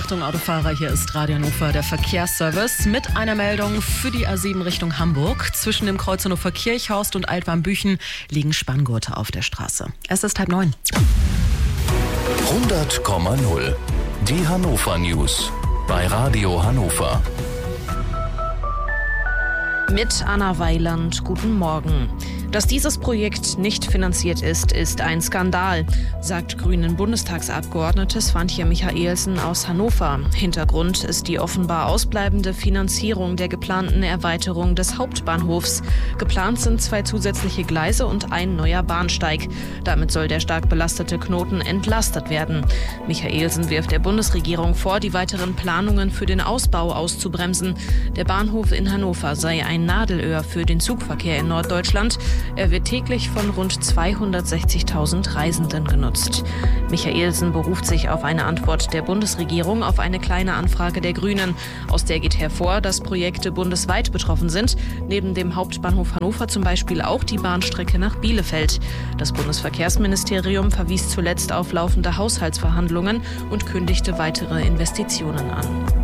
Achtung Autofahrer, hier ist Radio Hannover, der Verkehrsservice mit einer Meldung für die A7 Richtung Hamburg. Zwischen dem Kreuz Hannover-Kirchhorst und Altwarmbüchen liegen Spanngurte auf der Straße. Es ist 8:30. 100,0. Die Hannover News bei Radio Hannover. Mit Anna Weiland, guten Morgen. Dass dieses Projekt nicht finanziert ist ein Skandal, sagt Grünen Bundestagsabgeordnete Swantje Michaelsen aus Hannover. Hintergrund ist die offenbar ausbleibende Finanzierung der geplanten Erweiterung des Hauptbahnhofs. Geplant sind 2 zusätzliche Gleise und ein neuer Bahnsteig. Damit soll der stark belastete Knoten entlastet werden. Michaelsen wirft der Bundesregierung vor, die weiteren Planungen für den Ausbau auszubremsen. Der Bahnhof in Hannover sei ein Nadelöhr für den Zugverkehr in Norddeutschland. Er wird täglich von rund 260.000 Reisenden genutzt. Michaelsen beruft sich auf eine Antwort der Bundesregierung auf eine kleine Anfrage der Grünen. Aus der geht hervor, dass Projekte bundesweit betroffen sind. Neben dem Hauptbahnhof Hannover zum Beispiel auch die Bahnstrecke nach Bielefeld. Das Bundesverkehrsministerium verwies zuletzt auf laufende Haushaltsverhandlungen und kündigte weitere Investitionen an.